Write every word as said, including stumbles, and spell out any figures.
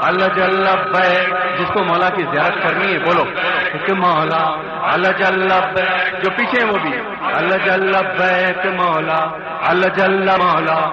अल्लाह जल्ला बैक, जिसको मौला की ज़ियारत करनी है बोलो कि मौला अल्लाह जल्ला बैक, जो पीछे है वो भी अल्लाह जल्ला बैक मौला, अल्लाह जल्ला मौला,